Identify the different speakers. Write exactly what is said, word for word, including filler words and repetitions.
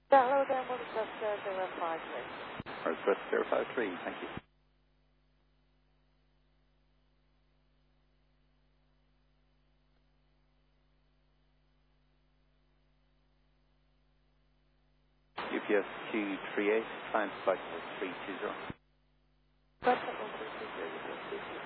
Speaker 1: Hello there, Request zero five three.
Speaker 2: Request zero five three, thank you. U P S two three eight, client flight three two zero.
Speaker 1: Contact one three two zero,